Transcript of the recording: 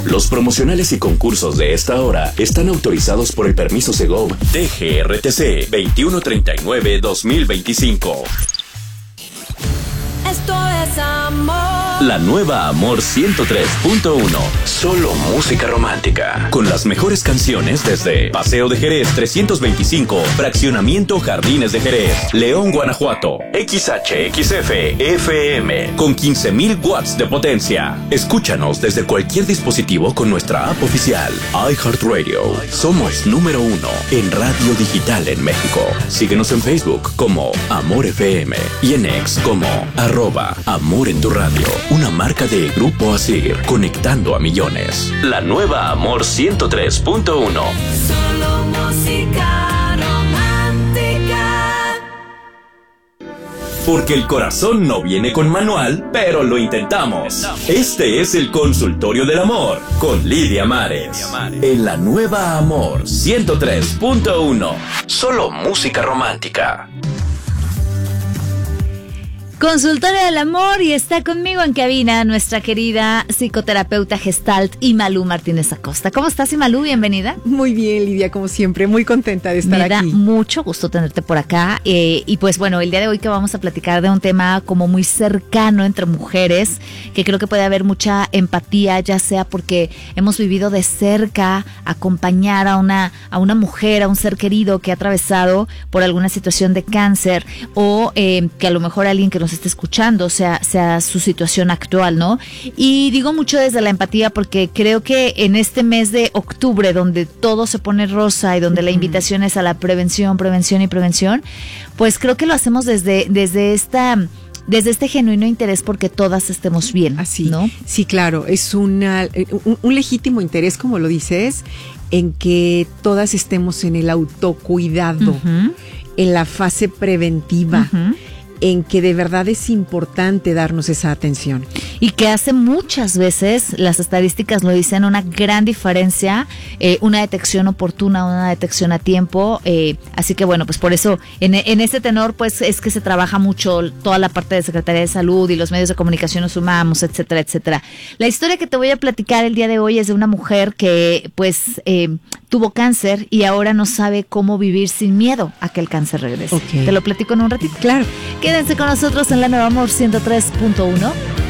Los promocionales y concursos de esta hora están autorizados por el permiso Segov DGRTC 2139-2025. Esto es amor. La nueva Amor 103.1. Solo música romántica. Con las mejores canciones desde Paseo de Jerez 325, Fraccionamiento Jardines de Jerez, León, Guanajuato. XHXF FM con 15,000 watts de potencia. Escúchanos desde cualquier dispositivo con nuestra app oficial. iHeartRadio. Somos número 1 en radio digital en México. Síguenos en Facebook como Amor FM y en X como @Amor en tu radio. Una marca de Grupo Asir, conectando a millones. La nueva Amor 103.1. Solo música romántica. Porque el corazón no viene con manual, pero lo intentamos. Este es el Consultorio del Amor con Lidia Mares. En la nueva Amor 103.1. Solo música romántica. Consultorio del Amor, y está conmigo en cabina nuestra querida psicoterapeuta Gestalt Imalú Martínez Acosta. ¿Cómo estás, Imalú? Bienvenida. Muy bien, Lidia, como siempre, muy contenta de estar aquí. Me da mucho gusto tenerte por acá. Y pues bueno, el día de hoy que vamos a platicar de un tema como muy cercano entre mujeres, que creo que puede haber mucha empatía, ya sea porque hemos vivido de cerca, acompañar a una mujer, a un ser querido que ha atravesado por alguna situación de cáncer, o que a lo mejor alguien que nos esté escuchando sea su situación actual, ¿no? Y digo mucho desde la empatía porque creo que en este mes de octubre, donde todo se pone rosa y donde la invitación es a la prevención, pues creo que lo hacemos desde este genuino interés porque todas estemos bien, así, ¿no? Sí, claro, es un legítimo interés, como lo dices, en que todas estemos en el autocuidado, en la fase preventiva, en que de verdad es importante darnos esa atención. Y que hace muchas veces, las estadísticas lo dicen, una gran diferencia, una detección oportuna, una detección a tiempo, así que bueno, pues por eso en ese tenor pues es que se trabaja mucho toda la parte de Secretaría de Salud y los medios de comunicación nos sumamos, etcétera, etcétera. La historia que te voy a platicar el día de hoy es de una mujer que pues tuvo cáncer y ahora no sabe cómo vivir sin miedo a que el cáncer regrese. Okay. Te lo platico en un ratito. Claro. Quédense con nosotros en la nueva Amor 103.1.